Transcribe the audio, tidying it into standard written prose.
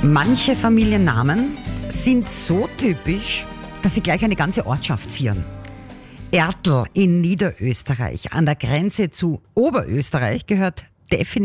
Manche Familiennamen sind so typisch, dass sie gleich eine ganze Ortschaft zieren. Ertl in Niederösterreich an der Grenze zu Oberösterreich gehört definitiv